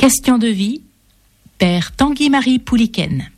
Question de vie, Père Tanguy-Marie Pouliken.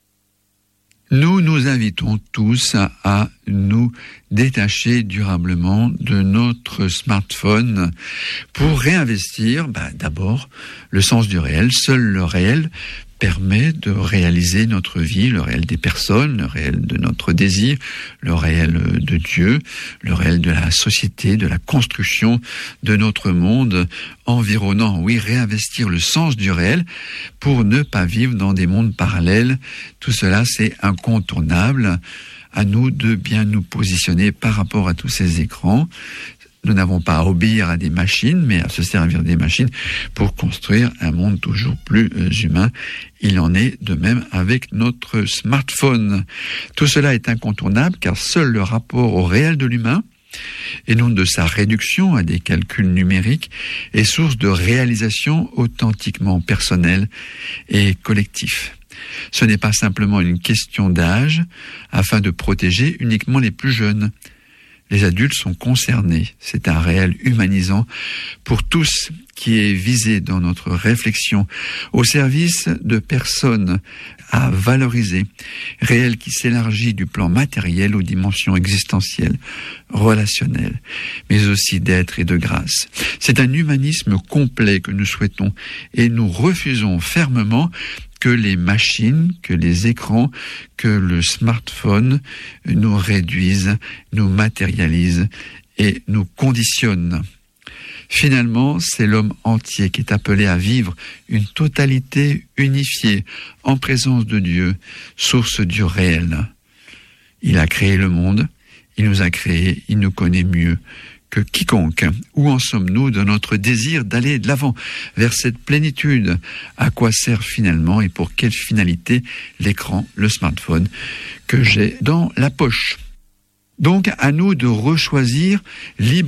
Nous nous invitons tous à nous détacher durablement de notre smartphone pour réinvestir d'abord le sens du réel. Seul le réel permet de réaliser notre vie, le réel des personnes, le réel de notre désir, le réel de Dieu, le réel de la société, de la construction de notre monde environnant. Oui, réinvestir le sens du réel pour ne pas vivre dans des mondes parallèles. Tout cela, c'est incontournable. À nous de bien nous positionner par rapport à tous ces écrans. Nous n'avons pas à obéir à des machines, mais à se servir des machines pour construire un monde toujours plus humain. Il en est de même avec notre smartphone. Tout cela est incontournable car seul le rapport au réel de l'humain, et non de sa réduction à des calculs numériques, est source de réalisation authentiquement personnelle et collective. Ce n'est pas simplement une question d'âge afin de protéger uniquement les plus jeunes. Les adultes sont concernés. C'est un réel humanisant pour tous qui est visé dans notre réflexion au service de personnes à valoriser, réel qui s'élargit du plan matériel aux dimensions existentielles, relationnelles, mais aussi d'être et de grâce. C'est un humanisme complet que nous souhaitons et nous refusons fermement que les machines, que les écrans, que le smartphone nous réduisent, nous matérialisent et nous conditionnent. Finalement, c'est l'homme entier qui est appelé à vivre une totalité unifiée en présence de Dieu, source du réel. Il a créé le monde, il nous a créés, il nous connaît mieux que quiconque. Où en sommes-nous de notre désir d'aller de l'avant vers cette plénitude? À quoi sert finalement et pour quelle finalité l'écran, le smartphone que j'ai dans la poche? Donc à nous de rechoisir librement